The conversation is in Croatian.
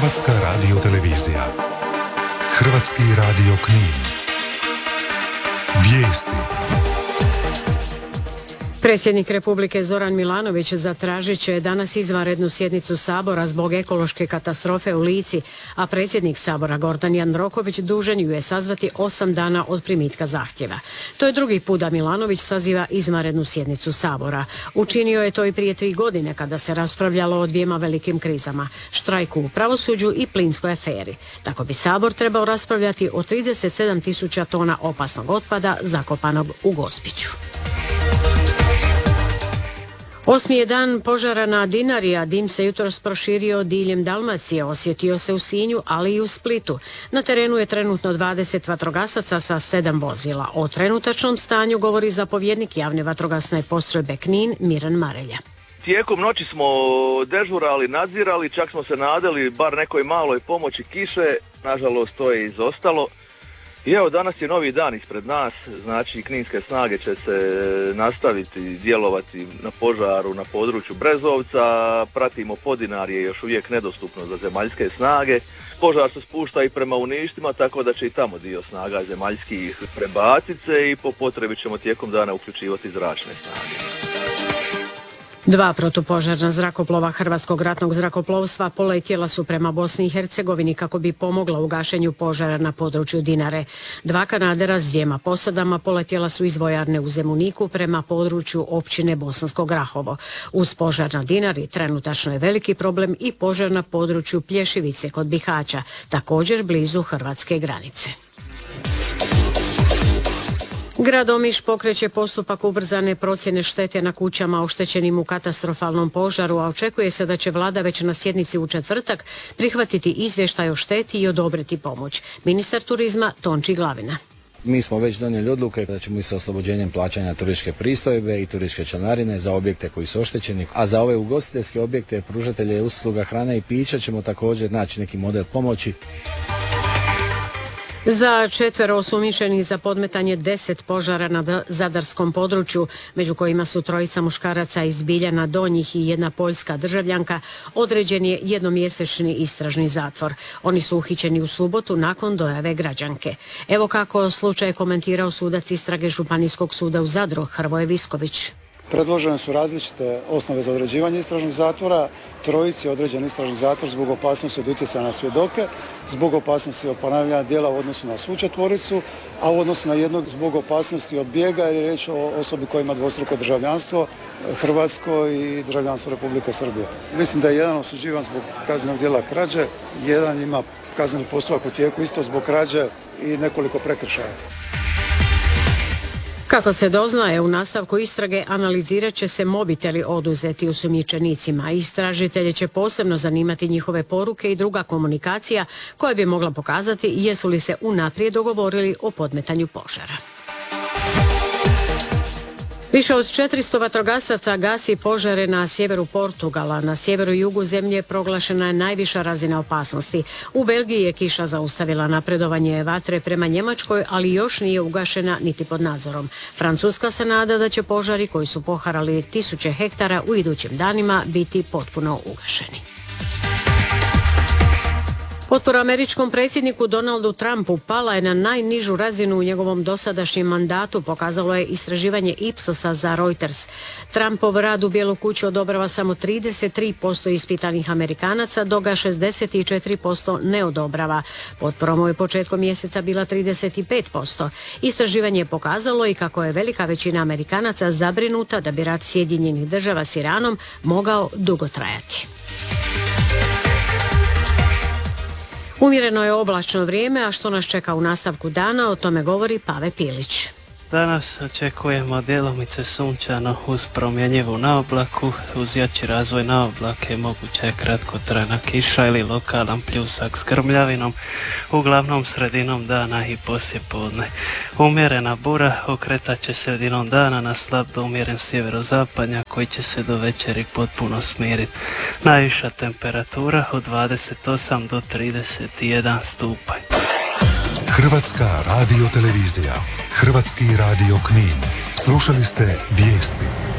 Hrvatska radiotelevizija. Hrvatski radio Knin. Vijesti. Predsjednik Republike Zoran Milanović zatražit će danas izvanrednu sjednicu Sabora zbog ekološke katastrofe u Lici, a predsjednik Sabora Gordan Jandroković dužan ju je sazvati 8 dana od primitka zahtjeva. To je drugi put da Milanović saziva izvanrednu sjednicu Sabora. Učinio je to i prije 3 godine kada se raspravljalo o dvijema velikim krizama, štrajku u pravosuđu i plinskoj aferi. Tako bi Sabor trebao raspravljati o 37.000 tona opasnog otpada zakopanog u Gospiću. 8. je dan požara na Dinari, a dim se jutros proširio diljem Dalmacije, osjetio se u Sinju, ali i u Splitu. Na terenu je trenutno 20 vatrogasaca sa 7 vozila. O trenutačnom stanju govori zapovjednik javne vatrogasne postrojbe Knin, Miran Marelja. Tijekom noći smo dežurali, nadzirali, čak smo se nadali bar nekoj maloj pomoći kiše, nažalost to je izostalo. I evo, danas je novi dan ispred nas, znači kninske snage će se nastaviti djelovati na požaru na području Brezovca, pratimo Podinarje, još uvijek nedostupno za zemaljske snage. Požar se spušta i prema Uništima, tako da će i tamo dio snaga zemaljskih prebaciti se i po potrebi ćemo tijekom dana uključivati zračne snage. 2 protupožarna zrakoplova Hrvatskog ratnog zrakoplovstva poletjela su prema Bosni i Hercegovini kako bi pomogla u gašenju požara na području Dinare. 2 kanadera s 2 posadama poletjela su iz vojarne u Zemuniku prema području općine Bosansko Grahovo. Uz požar na Dinari trenutačno je veliki problem i požar na području Plješivice kod Bihaća, također blizu hrvatske granice. Grad Omiš pokreće postupak ubrzane procjene štete na kućama oštećenim u katastrofalnom požaru, a očekuje se da će vlada već na sjednici u četvrtak prihvatiti izvještaj o šteti i odobriti pomoć. Ministar turizma Tonči Glavina. Mi smo već donijeli odluke da ćemo i sa oslobođenjem plaćanja turističke pristojbe i turističke članarine za objekte koji su oštećeni, a za ove ugostiteljske objekte, pružatelje usluga hrane i pića ćemo također naći neki model pomoći. Za 4 osumnjičenih za podmetanje 10 požara na zadarskom području, među kojima su 3 muškaraca iz Biljana Donjih i 1 poljska državljanka, određen je 1-mjesečni istražni zatvor. Oni su uhićeni u subotu nakon dojave građanke. Evo kako slučaj komentirao sudac istrage Županijskog suda u Zadru, Hrvoje Visković. Predložene su različite osnove za određivanje istražnog zatvora. 3 je određen istražni zatvor zbog opasnosti od utjecaja na svjedoke, zbog opasnosti od ponavljanja djela u odnosu na svu 4, a u odnosu na 1 zbog opasnosti od bijega, jer je riječ o osobi koja ima dvostruko državljanstvo, hrvatsko i državljanstvo Republike Srbije. Mislim da je 1 osuđivan zbog kaznenog djela krađe, 1 ima kazneni postupak u tijeku isto zbog krađe i nekoliko prekršaja. Kako se doznaje, u nastavku istrage analizirat će se mobiteli oduzeti osumnjičenicima. Istražitelje će posebno zanimati njihove poruke i druga komunikacija koja bi mogla pokazati jesu li se unaprijed dogovorili o podmetanju požara. Više od 400 vatrogasaca gasi požare na sjeveru Portugala. Na sjeveru i jugu zemlje proglašena je najviša razina opasnosti. U Belgiji je kiša zaustavila napredovanje vatre prema Njemačkoj, ali još nije ugašena niti pod nadzorom. Francuska se nada da će požari koji su poharali 1000 hektara u idućim danima biti potpuno ugašeni. Potpora američkom predsjedniku Donaldu Trumpu pala je na najnižu razinu u njegovom dosadašnjem mandatu, pokazalo je istraživanje Ipsosa za Reuters. Trumpov rad u Bijelu kuću odobrava samo 33% ispitanih Amerikanaca, dok ga 64% ne odobrava. Potpora mu je početkom mjeseca bila 35%. Istraživanje je pokazalo i kako je velika većina Amerikanaca zabrinuta da bi rat Sjedinjenih Država s Iranom mogao dugo trajati. Umjereno je oblačno vrijeme, a što nas čeka u nastavku dana, o tome govori Pave Pilić. Danas očekujemo djelomice sunčano uz promjenjivu naoblaku, uz jači razvoj naoblake moguća je kratkotrajna kiša ili lokalan pljusak s grmljavinom, uglavnom sredinom dana i poslijepodne. Umjerena bura okretat će sredinom dana na slab do umjeren sjeverozapadnjak koji će se do večeri potpuno smiriti. Najviša temperatura od 28 do 31 stupanj. Hrvatska radiotelevizija. Hrvatski radio Knin. Slušali ste vijesti.